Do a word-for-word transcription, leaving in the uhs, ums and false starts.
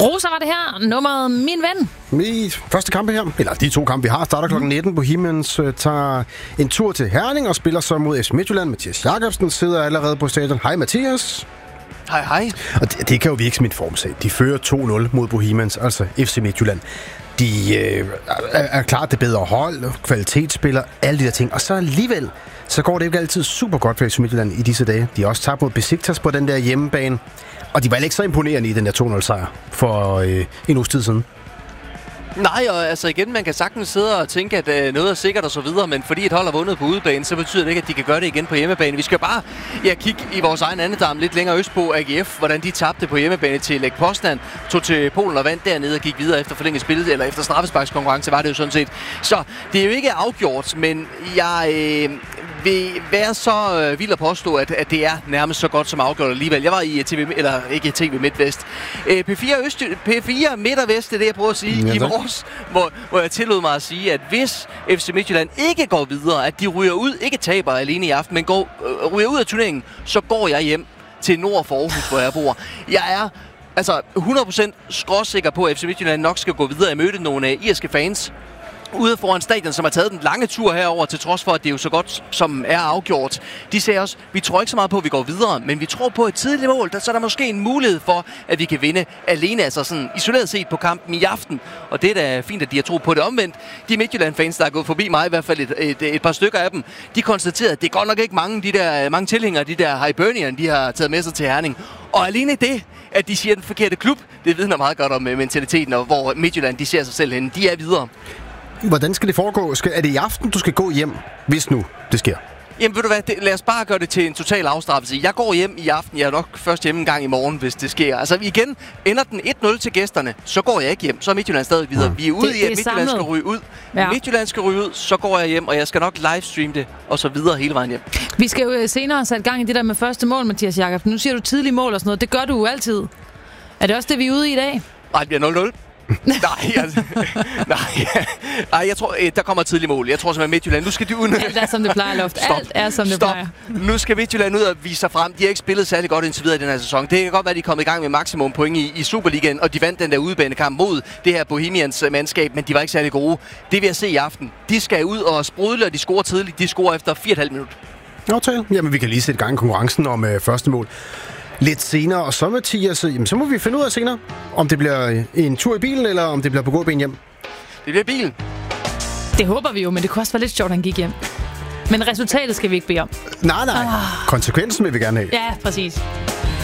Rosa var det her, nummeret Min Ven. I første kampe her, eller de to kampe vi har, starter klokken nitten. Bohemians uh, tager en tur til Herning og spiller så mod F C Midtjylland. Mathias Jakobsen sidder allerede på stadion. Hej Mathias. Hej hej. Og det, det kan jo virke som en formsag. De fører to nul mod Bohemians, altså F C Midtjylland. De øh, er, er klart det bedre hold, kvalitetsspiller, alle de der ting. Og så alligevel, så går det ikke altid super godt for F C Midtjylland i disse dage. De har også tabt mod Besiktas på den der hjemmebane. Og de var ikke så imponerende i den der to nul sejr for øh, en uges tid siden. Nej, og altså igen, man kan sagtens sidde og tænke, at øh, noget er sikkert og så videre, men fordi et hold har vundet på udebane, så betyder det ikke, at de kan gøre det igen på hjemmebane. Vi skal bare ja, kigge i vores egen andedam lidt længere østpå, A G F, hvordan de tabte på hjemmebane til Lech Poznan, tog til Polen og vandt dernede og gik videre efter forlænget spil, eller efter straffesparkskonkurrence var det jo sådan set. Så det er jo ikke afgjort, men jeg øh, vil være så øh, vild at påstå, at, at det er nærmest så godt som afgjort alligevel. Jeg var i T V, eller ikke T V Midtvest. Øh, P fire Øst, P fire Midt og Vest, det er det, jeg prøver at sige, ja, i morges, hvor, hvor jeg tillod mig at sige, at hvis F C Midtjylland ikke går videre, at de ryger ud, ikke taber alene i aften, men går, øh, ryger ud af turneringen, så går jeg hjem til nord for Aarhus, hvor jeg bor. Jeg er altså hundrede procent skråsikker på, at F C Midtjylland nok skal gå videre. Jeg mødte nogle øh, irske fans ude foran stadion, som har taget den lange tur herover, til trods for, at det er jo så godt, som er afgjort. De sagde også, vi tror ikke så meget på, at vi går videre, men vi tror på et tidligt mål, der, så er der måske en mulighed for, at vi kan vinde alene, altså sådan isoleret set på kampen i aften. Og det er da fint, at de har tro på det omvendt. De Midtjylland-fans, der er gået forbi mig, i hvert fald et, et, et par stykker af dem, de konstaterede, at det er godt nok ikke mange, de der, mange tilhængere, de der Hibernian, de har taget med sig til Herning. Og alene det, at de siger den forkerte klub, det vidner meget godt om mentaliteten, og hvor Midtjylland, de ser sig selv henne. De er videre. Hvordan skal det foregå? Skal, er det i aften, du skal gå hjem, hvis nu det sker? Jamen ved du hvad, det, lad os bare gøre det til en total afstraffelse. Jeg går hjem i aften, jeg er nok først hjemme en gang i morgen, hvis det sker. Altså igen, ender den et nul til gæsterne, så går jeg ikke hjem. Så er Midtjylland stadig videre. Mm. Vi er ude det, i, at Midtjylland skal ryge ud. Ja. Midtjylland skal ryge ud, så går jeg hjem, og jeg skal nok livestreame det, og så videre hele vejen hjem. Vi skal jo senere sætte gang i det der med første mål, Mathias Jakobsen. Nu siger du tidlige mål og sådan noget. Det gør du jo altid. Er det også det, vi er ude i i dag? Nej, det bliver nul nul. nej, altså, nej, nej, jeg tror, der kommer et tidligt mål. Jeg tror simpelthen Midtjylland. Nu skal de ud. Alt er som det plejer, Loft. Stop. Alt er som det Stop. plejer. Nu skal Midtjylland ud og vise sig frem. De har ikke spillet særlig godt indtil videre i den her sæson. Det kan godt være, at de er kommet i gang med maksimum point i, i Superligaen, og de vandt den der udebanekamp mod det her Bohemians mandskab, men de var ikke særlig gode. Det vil jeg se i aften. De skal ud og sprudle, og de scorer tidligt. De scorer efter fire komma fem minutter. Aftale. Jamen, vi kan lige sætte gang i konkurrencen om øh, første mål lidt senere, og så Mathias, jamen, så må vi finde ud af senere, om det bliver en tur i bilen, eller om det bliver på gåben hjem. Det bliver bilen. Det håber vi jo, men det kunne også være lidt sjovt, at han gik hjem. Men resultatet skal vi ikke bede om. Nej, nej. Ah. Konsekvensen vil vi gerne have. Ja, præcis.